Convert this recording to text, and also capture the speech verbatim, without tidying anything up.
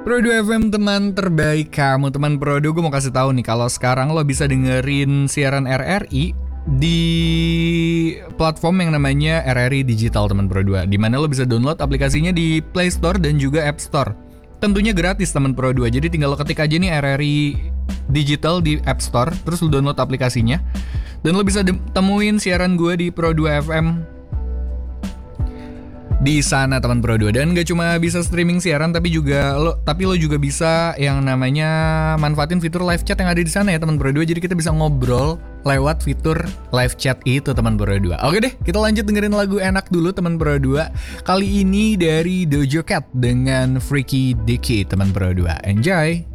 Pro dua F M, teman terbaik kamu. Teman Pro dua, gue mau kasih tahu nih kalau sekarang lo bisa dengerin siaran R R I di platform yang namanya R R I Digital, teman Pro dua, di mana lo bisa download aplikasinya di Play Store dan juga App Store. Tentunya gratis, teman Pro dua. Jadi tinggal lo ketik aja nih R R I Digital di App Store, terus lo download aplikasinya. Dan lo bisa de- temuin siaran gue di Pro dua F M di sana, teman Pro dua. Dan gak cuma bisa streaming siaran, tapi juga lo tapi lo juga bisa yang namanya manfaatin fitur live chat yang ada di sana ya, teman Pro dua. Jadi kita bisa ngobrol lewat fitur live chat itu, teman Pro dua. Oke deh, kita lanjut dengerin lagu enak dulu, teman Pro dua. Kali ini dari Doja Cat dengan Freaky Dicky, teman Pro dua. Enjoy.